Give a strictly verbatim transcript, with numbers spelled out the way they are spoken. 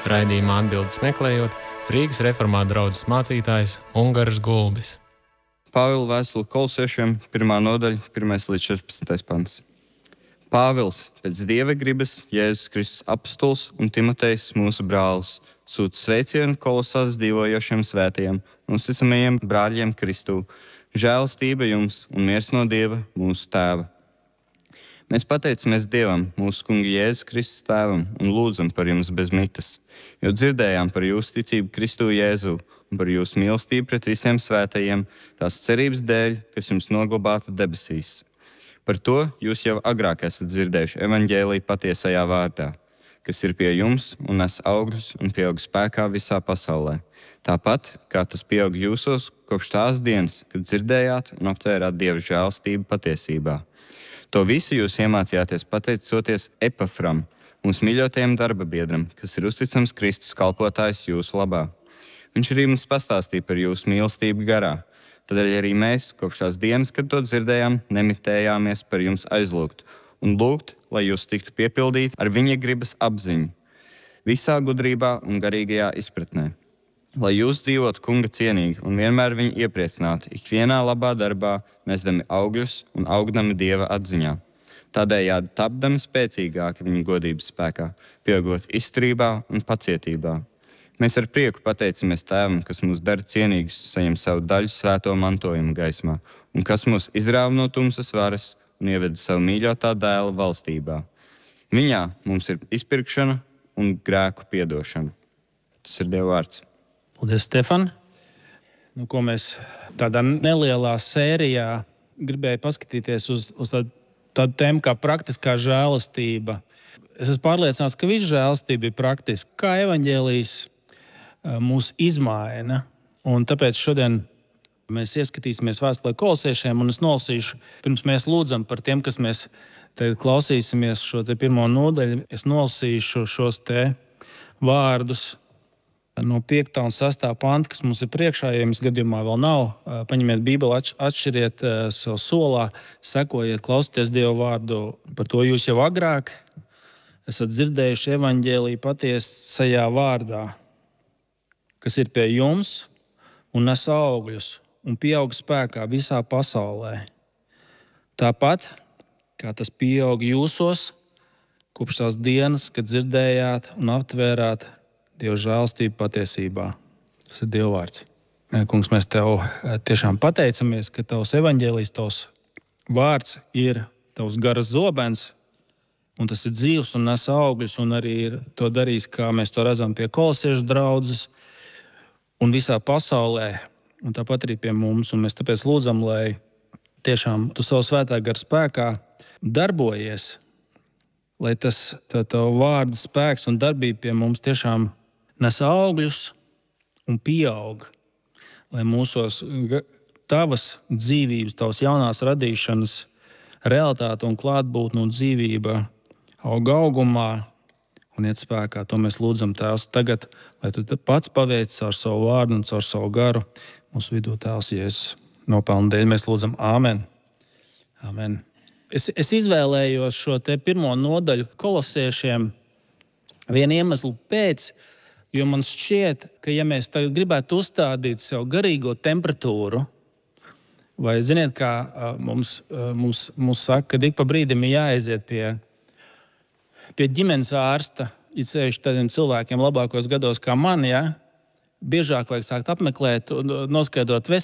Raidījuma atbildes meklējot Rīgas reformātu draudzes mācītājs Ungaris Gulbis. Pāvila vēstule Kolosiešiem, pirmā nodaļa, pirmais līdz četrpadsmitais pants. Pāvils, pēc Dieva gribas, Jēzus Kristus apostols un Timotejs, mūsu brālis, sūta sveicienu Kolosās dzīvojošiem svētajiem un uzticamajiem brāļiem Kristū. Žēlastība jums un miers no Dieva, mūsu Tēva. Mēs pateicamies Dievam, mūsu kunga Jēzus Kristus Tēvam, un lūdzam par jums bez mitas, jo dzirdējām par jūsu ticību Kristū Jēzu un par jūsu mīlestību pret visiem svētajiem, tās cerības dēļ, kas jums noglabāta debesīs. Par to jūs jau agrāk esat dzirdējuši evaņģēliju patiesajā vārdā, kas ir pie jums un nes augļus un pieaug spēkā visā pasaulē. Tāpat, kā tas pieaug jūsos kopš tās dienas, kad dzirdējāt un aptvērāt Dieva žēlastību patiesībā. To visu jūs iemācījāties pateicoties Epafram, mūsu mīļotajam darba biedram, kas ir uzticams Kristus kalpotājs jūsu labā. Viņš arī mums pastāstīja par jūsu mīlestību garā. Tādēļ arī mēs, kopš tās dienas, kad to dzirdējām, nemitējāmies par jums aizlūgt un lūgt, lai jūs tiktu piepildīti ar viņa gribas apziņu, visā gudrībā un garīgajā izpratnē. Lai jūs dzīvotu kunga cienīgi un vienmēr viņu iepriecinātu ikvienā labā darbā, nesdami augļus un augdami Dieva atziņā. Tādējādi tapdami spēcīgāki viņa godības spēkā, pieaugot izturībā un pacietībā. Mēs ar prieku pateicamies Tēvam, kas mūs dara cienīgus, saņem savu daļu svēto mantojumu gaismā, un kas mūs izrāva no tumsas varas un ieveda savu mīļotā dēla valstībā. Viņā mums ir izpirkšana un grēku piedošana. Tas ir Dieva vārds. Paldies, Stefan. Nu, ko mēs tādā nelielā sērijā gribēja paskatīties uz, uz tādu, tādu tēmu kā praktiskā žēlastība. Es esmu pārliecināts, ka visa žēlastība ir praktiska. Kā evaņģēlijs mūs izmaina, un tāpēc šodien mēs ieskatīsimies vēstulē Kolosiešiem, un es nolasīšu, pirms mēs lūdzam par tiem, kas mēs tagad klausīsimies šo te pirmo nodaļu, es nolasīšu šos te vārdus no piektā un sestā panta, kas mums ir priekšā, ja jums gadījumā vēl nav. Paņemiet Bībeli, atšķiriet savu solā, sekojiet, klausieties Dieva vārdu. Par to jūs jau agrāk esat dzirdējuši evaņģēliju patiesajā vārdā, kas ir pie jums un nes augļus un pieaug spēkā visā pasaulē. Tāpat, kā tas pieaug jūsos, kopš tās dienas, kad dzirdējāt un aptvērāt Dieva žēlastību patiesībā. Tas ir Dieva vārds. Kungs, mēs Tev tiešām pateicamies, ka Tavs evaņģēlijs, Tavs vārds ir Tavs garas zobens, un tas ir dzīvs un nes augļus, un arī ir to darījis, kā mēs to redzam pie Kolosiešu draudzes, un visā pasaulē, un tāpat arī pie mums. Un mēs tāpēc lūdzam, lai tiešām Tu savu svētā gara spēkā darbojies, lai tas Tava vārda spēks un darbība pie mums tiešām nes augļus un pieaug, lai mūsos Tavas dzīvības, Tavas jaunās radīšanas realitāte un klātbūtne un dzīvība aug augumā un iet spēkā. To mēs lūdzam, Tēvs, tagad, lai Tu pats paveic ar savu vārdu un caur savu garu mūsu vidū, Tēvs Jēzus nopelnu dēļ. Mēs lūdzam āmen. Āmen. Es, es izvēlējos šo te pirmo nodaļu Kolosiešiem vienu iemeslu pēc, jo man šķiet, ka ja mēs tagad gribētu uzstādīt sev garīgo temperatūru, vai ziniet, kā mums, mums, mums saka, ka ik pa brīdim ir jāaiziet pie Pie ģimenes ārsta, it sevišķi tādiem cilvēkiem labākos gados kā man, ja, biežāk vajag sākt apmeklēt un noskaidrot veselību.